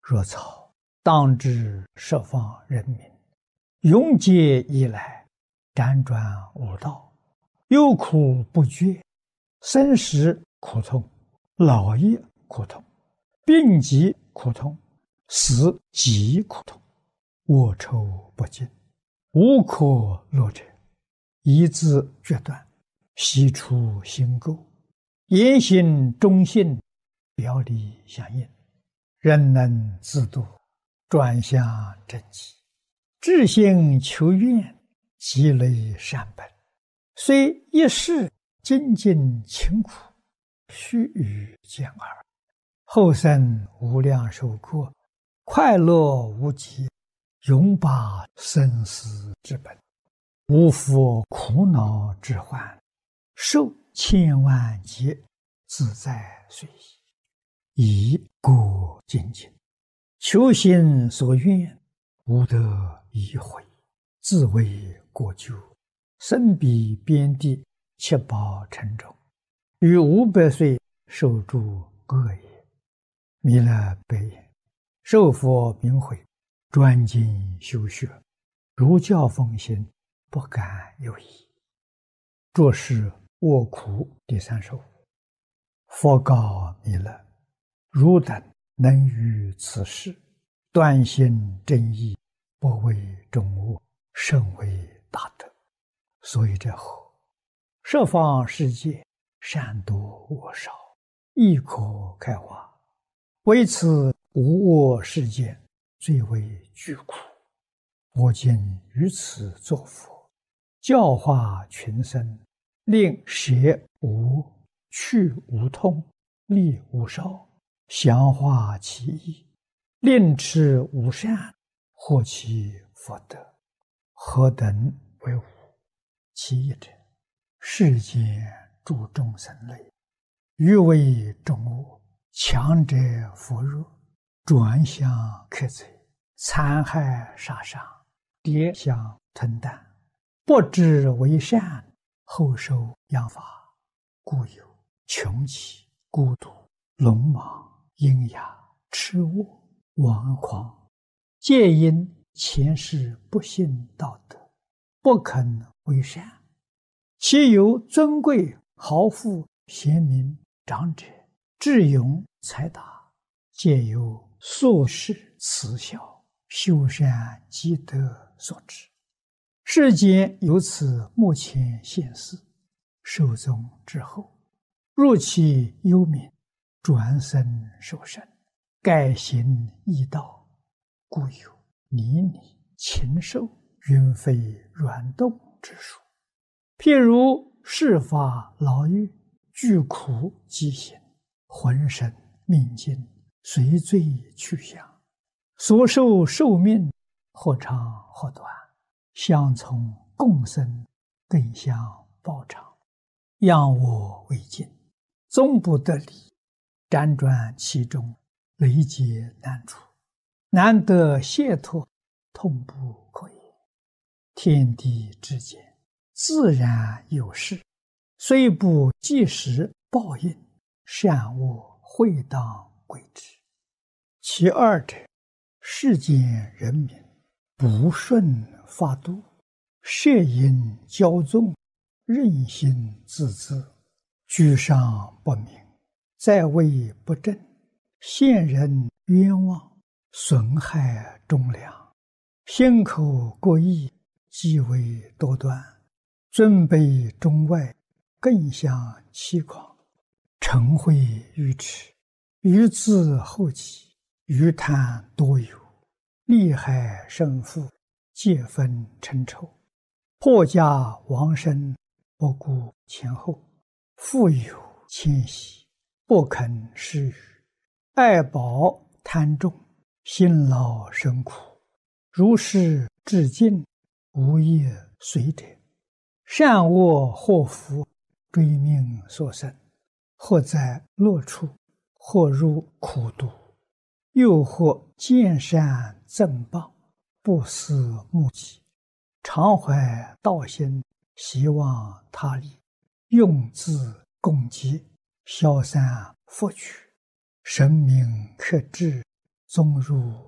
若草，当知十方人民，永劫以来，辗转无道，忧苦不绝，生时苦痛，老也苦痛，病疾苦痛，死极苦痛，卧愁不尽，无可乐者，一字决断，悉出心垢，言行忠信，表里相应，人能自度，转向正极，至心求愿，积累善本，虽一世精进勤苦，须臾见耳，后生无量寿过，快乐无极，永拔生死之本，无复苦恼之患，受千万劫，自在随意，以过精进，求心所愿，无得已悔，自为过咎，身彼边地，七宝沉重，于500岁受诸恶也。弥勒悲言：受佛明慧，专精修学，如教奉行，不敢有疑。作是卧苦第35。佛告弥勒：汝等能于此事，断心正义，不为众恶，甚为大德。所以者何？十方世界，善多恶少，亦可开化。为此无我世界，最为具苦。我今于此作佛，教化群生，令舍无、去无痛，利无少，详化其意，令持无善，获其福德。何等为无？其一者，世间诸众生类，欲为众恶，强者扶弱，转向克贼，残害杀伤，跌相吞啖，不知为善，后受殃罚，故有穷奇、孤独、鲁莽、阴哑、痴卧、顽狂，皆因前世不信道德，不肯为善。其有尊贵、豪富、贤明、长者、智勇、才达，皆由宿世慈孝、修善积德所致。世间由此目前现世，寿终之后，入其幽冥，转生受生，改行异道，故有泥泞、禽兽、云飞软动之术。譬如世法牢狱，具苦饥行，浑身命尽，随罪去向，所受寿命或长或短，相从共生，更相报偿，仰我为镜，终不得离，辗转其中，累劫难除，难得解脱，痛不可言。天地之间，自然有事，虽不即时报应，善恶会当归之。其二者，世间人民不顺法度，摄引骄纵，任性自恣，居上不明，在位不正，陷人冤枉，损害忠良，心口过意，极为多端，尊卑中外，更相欺诳，嗔恚愚痴，愚自后己，愚贪多有，利害胜负，皆分称仇，破家亡身，不顾前后，富有谦息，不肯施予，爱宝贪重，辛劳生苦，如是至尽，无业随者，善恶祸福，追命所生，或在乐处，或入苦毒，又或见善赠报，不思目己，常怀道心，希望他利，用自供给，消散福取，神明克制， 纵入